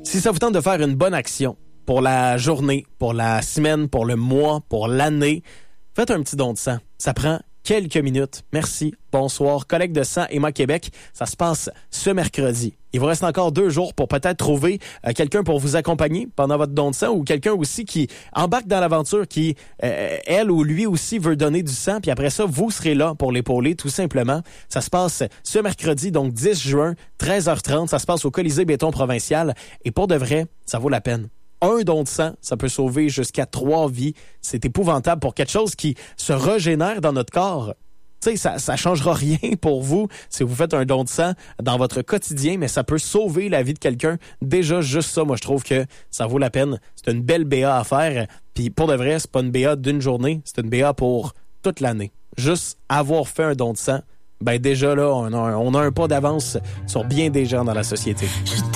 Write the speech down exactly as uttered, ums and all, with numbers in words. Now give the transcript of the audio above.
Si ça vous tente de faire une bonne action pour la journée, pour la semaine, pour le mois, pour l'année, faites un petit don de sang. Ça prend quelques minutes. Merci. Bonsoir. Collecte de sang Emma Québec. Ça se passe ce mercredi. Il vous reste encore deux jours pour peut-être trouver euh, quelqu'un pour vous accompagner pendant votre don de sang ou quelqu'un aussi qui embarque dans l'aventure, qui, euh, elle ou lui aussi, veut donner du sang. Puis après ça, vous serez là pour l'épauler, tout simplement. Ça se passe ce mercredi, donc dix juin, treize heures trente. Ça se passe au Colisée Béton Provincial. Et pour de vrai, ça vaut la peine. Un don de sang, ça peut sauver jusqu'à trois vies. C'est épouvantable pour quelque chose qui se régénère dans notre corps. Tu sais, ça, ça changera rien pour vous si vous faites un don de sang dans votre quotidien, mais ça peut sauver la vie de quelqu'un. Déjà, juste ça, moi, je trouve que ça vaut la peine. C'est une belle B A à faire. Puis pour de vrai, c'est pas une B A d'une journée, c'est une B A pour toute l'année. Juste avoir fait un don de sang, ben déjà là, on a un, on a un pas d'avance sur bien des gens dans la société.